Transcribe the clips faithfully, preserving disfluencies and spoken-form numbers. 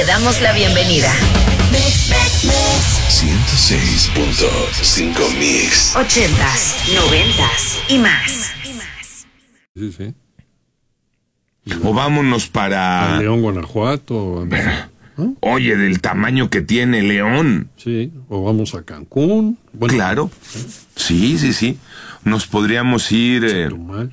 Te damos la bienvenida. ciento seis punto cinco Mix. Ochentas, noventas y más. Sí, sí. O vámonos para... A León, Guanajuato. ¿no? Oye, del tamaño que tiene León. Sí, o vamos a Cancún. Bueno, claro. Sí, sí, sí. Nos podríamos ir... Eh,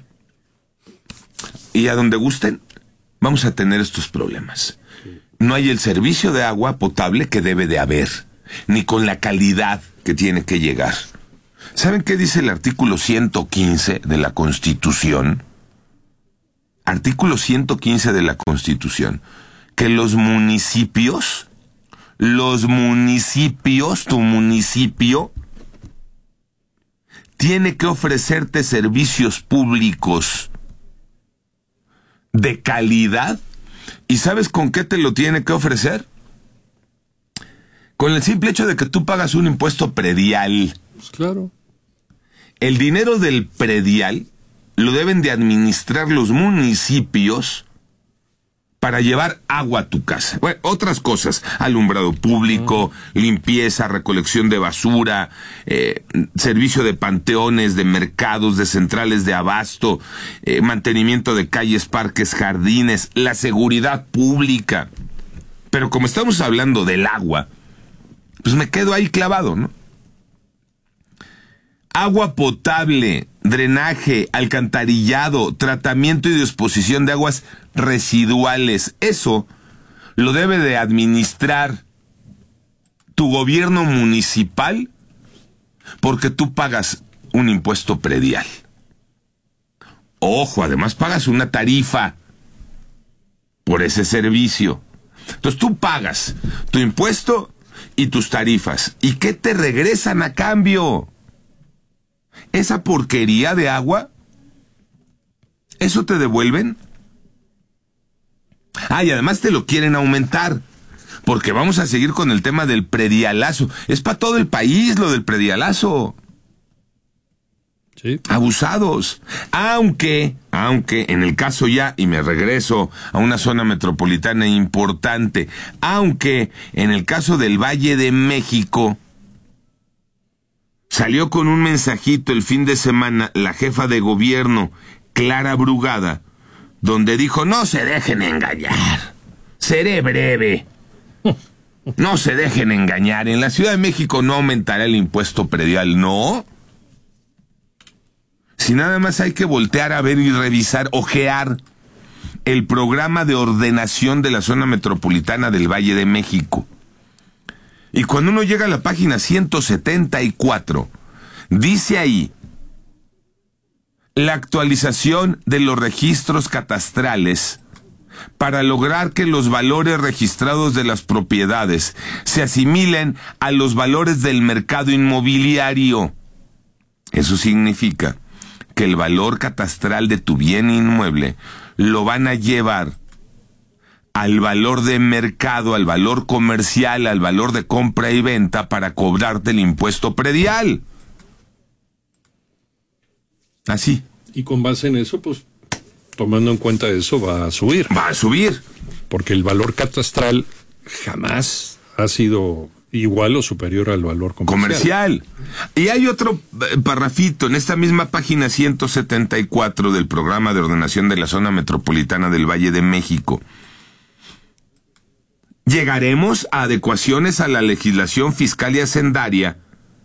y a donde gusten, vamos a tener estos problemas. Sí. No hay el servicio de agua potable que debe de haber, ni con la calidad que tiene que llegar. ¿Saben qué dice el artículo ciento quince de la Constitución? Artículo ciento quince de la Constitución. Que los municipios, los municipios, tu municipio, tiene que ofrecerte servicios públicos de calidad. ¿Y sabes con qué te lo tiene que ofrecer? Con el simple hecho de que tú pagas un impuesto predial. Pues claro. El dinero del predial lo deben de administrar los municipios para llevar agua a tu casa. Bueno, otras cosas, alumbrado público, uh-huh. limpieza, recolección de basura, eh, servicio de panteones, de mercados, de centrales de abasto, eh, mantenimiento de calles, parques, jardines, la seguridad pública. Pero como estamos hablando del agua, pues me quedo ahí clavado, ¿no? Agua potable, drenaje, alcantarillado, tratamiento y disposición de aguas residuales. Eso lo debe de administrar tu gobierno municipal porque tú pagas un impuesto predial. Ojo, además pagas una tarifa por ese servicio. Entonces tú pagas tu impuesto y tus tarifas. ¿Y qué te regresan a cambio? ¿Esa porquería de agua? ¿Eso te devuelven? Ah, y además te lo quieren aumentar, porque vamos a seguir con el tema del predialazo. Es para todo el país lo del predialazo. Sí. Abusados. Aunque, aunque en el caso ya, y me regreso a una zona metropolitana importante, aunque en el caso del Valle de México, salió con un mensajito el fin de semana la jefa de gobierno, Clara Brugada, donde dijo, no se dejen engañar, seré breve, no se dejen engañar, en la Ciudad de México no aumentará el impuesto predial, no. Si nada más hay que voltear a ver y revisar, ojear el programa de ordenación de la zona metropolitana del Valle de México. Y cuando uno llega a la página ciento setenta y cuatro, dice ahí, la actualización de los registros catastrales para lograr que los valores registrados de las propiedades se asimilen a los valores del mercado inmobiliario. Eso significa que el valor catastral de tu bien inmueble lo van a llevar al valor de mercado, al valor comercial, al valor de compra y venta para cobrarte el impuesto predial. Así. Y con base en eso, pues, tomando en cuenta eso, va a subir. Va a subir. Porque el valor catastral jamás ha sido igual o superior al valor comercial. Comercial. Y hay otro parrafito en esta misma página ciento setenta y cuatro del programa de ordenación de la zona metropolitana del Valle de México. Llegaremos a adecuaciones a la legislación fiscal y hacendaria.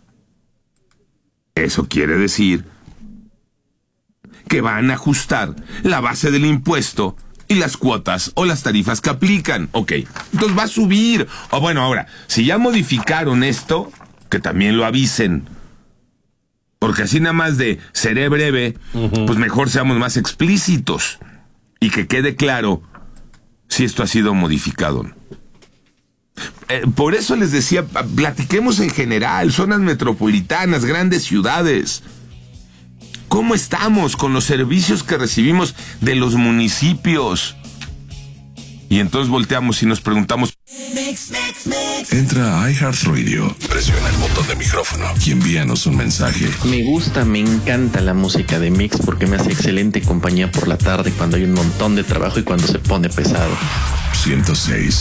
Eso quiere decir que van a ajustar la base del impuesto y las cuotas o las tarifas que aplican. Ok, entonces va a subir. O bueno, ahora, si ya modificaron esto, que también lo avisen. Porque así nada más de seré breve, uh-huh. pues mejor seamos más explícitos. Y que quede claro si esto ha sido modificado o no. Eh, por eso les decía, platiquemos en general, zonas metropolitanas, grandes ciudades. ¿Cómo estamos con los servicios que recibimos de los municipios? Y entonces volteamos y nos preguntamos... Entra a iHeartRadio, presiona el botón de micrófono y envíanos un mensaje. Me gusta, me encanta la música de Mix porque me hace excelente compañía por la tarde cuando hay un montón de trabajo y cuando se pone pesado. ciento seis